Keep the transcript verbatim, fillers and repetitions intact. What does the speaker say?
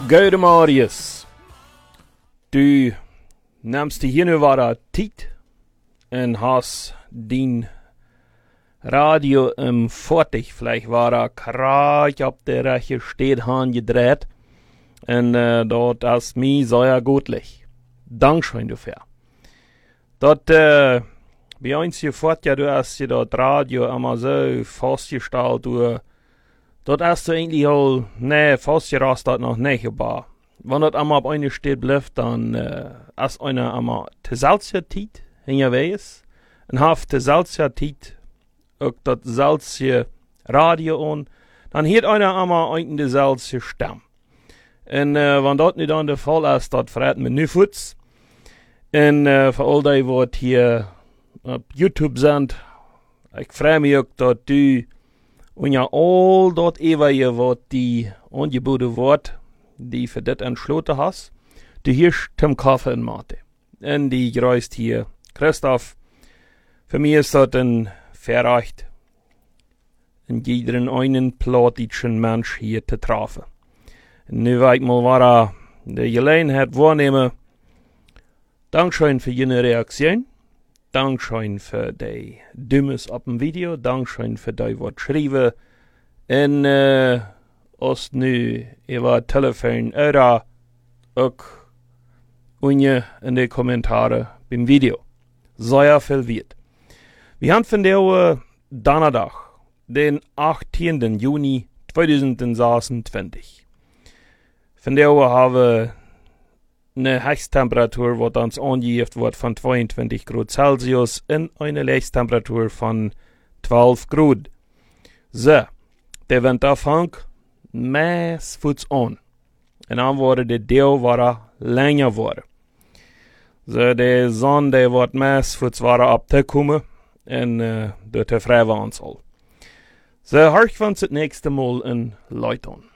Gode Marius, du nimmst die hier nu waar tijd en has din radio im fortig, vielleicht war er kraach op de rechte Steedhaan gedreht en uh, dort ist mir sehr gutlich. Dankeschön dafür. Dort, uh, bei uns hier fort, ja, du hast ja dort Radio immer so festgestellt, du, dort hast du eigentlich auch, ne, festgerast das noch nicht, aber wenn das einmal auf eine steht bleibt, dann, uh, ist einer einmal te seltse Tijd in je wees, en haft te seltse Tijd ook dat seltse Radio on, dann hiert einer einmal ein de seltse Stimme. En uh, wenn dat nicht dann der Fall ist, dat verraten wir nu voets. En uh, voor al die wat hier op YouTube sind, ik freue mich ook dat du und ja all dat eeuwige wat die angeboden wordt, die für dit entschloten hast, du hier Tim Kaffee in Mate. En die gereist hier Christoph. Für mich ist das ein Verrecht, in jederen einen platischen Mensch hier zu treffen. Nu wil ik mal waar de Gelegenheit wahrnehmen. Dankeschön für jene Reaktion. Dankeschön für die Dummes auf dem Video. Dankeschön für die, was schreiben. Und äh, als nu über Telefon oder auch unten in die Kommentare beim Video. Sehr viel wert. Wir haben von der uh, Donnerstag, den achtzehnten Juni zweitausendsechsundzwanzig. Von der Uhr haben wir eine Höchsttemperatur, die uns angegeben wird von zweiundzwanzig Grad Celsius und eine Lechtemperatur von zwölf Grad. So, der Winter fängt meistens an. Und dann wurde der Deel war länger geworden. So, der Sonne, der wird meistens abgekommen und uh, dort der Freiwahnsal. So, hör ich uns das nächste Mal in Leute an.